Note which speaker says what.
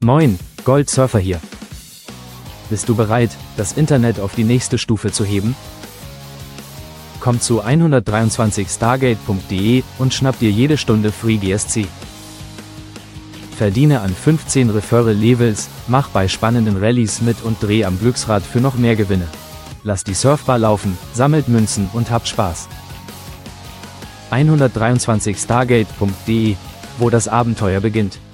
Speaker 1: Moin, Goldsurfer hier. Bist du bereit, das Internet auf die nächste Stufe zu heben? Komm zu 123stargate.de und schnapp dir jede Stunde Free GSC. Verdiene an 15 Referral-Levels, mach bei spannenden Rallyes mit und dreh am Glücksrad für noch mehr Gewinne. Lass die Surfbar laufen, sammelt Münzen und habt Spaß. 123stargate.de, wo das Abenteuer beginnt.